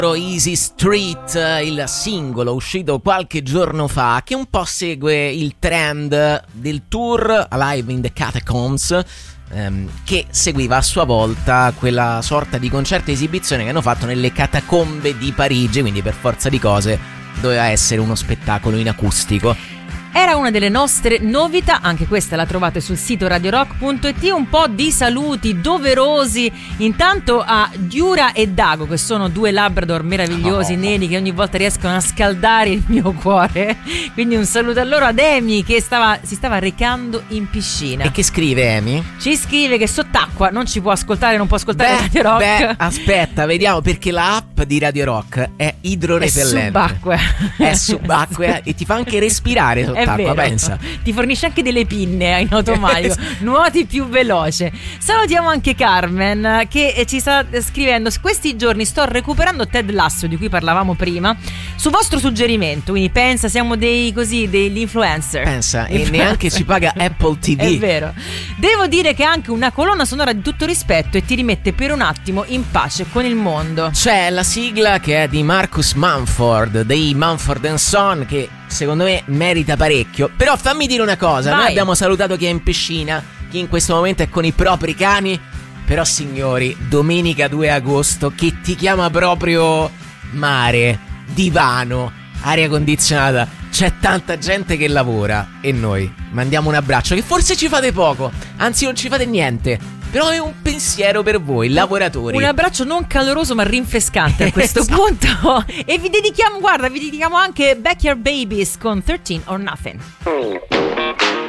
Easy Street, il singolo uscito qualche giorno fa, che un po' segue il trend del tour Alive in the Catacombs, che seguiva a sua volta quella sorta di concerto esibizione che hanno fatto nelle catacombe di Parigi, quindi per forza di cose doveva essere uno spettacolo in acustico. Era una delle nostre novità, anche questa la trovate sul sito radiorock.it. Un po' di saluti doverosi intanto a Giura e Dago, che sono due labrador meravigliosi, neri, che ogni volta riescono a scaldare il mio cuore. Quindi un saluto a loro, ad Emi che si stava recando in piscina. E che scrive Emi? Ci scrive che sott'acqua non ci può ascoltare, non può ascoltare Radio Rock. Aspetta, vediamo, perché la app di Radio Rock è idrorepellente, è subacquea e ti fa anche respirare sott'acqua. Pensa. Ti fornisce anche delle pinne in automatico. Nuoti più veloce. Salutiamo anche Carmen che ci sta scrivendo: questi giorni sto recuperando Ted Lasso, di cui parlavamo prima, su vostro suggerimento. Quindi pensa, siamo degli influencer. Pensa, e neanche ci paga Apple TV. È vero. Devo dire che è anche una colonna sonora di tutto rispetto e ti rimette per un attimo in pace con il mondo. C'è la sigla che è di Marcus Mumford, dei Mumford & Son, che secondo me merita parecchio. Però fammi dire una cosa: vai. Noi abbiamo salutato chi è in piscina, chi in questo momento è con i propri cani. Però signori, domenica 2 agosto, che ti chiama proprio mare, divano, aria condizionata, c'è tanta gente che lavora e noi mandiamo un abbraccio, che forse ci fate poco, anzi non ci fate niente, però è un pensiero per voi lavoratori. Un abbraccio non caloroso ma rinfrescante a questo punto. E vi dedichiamo anche Backyard Babies con 13 or Nothing.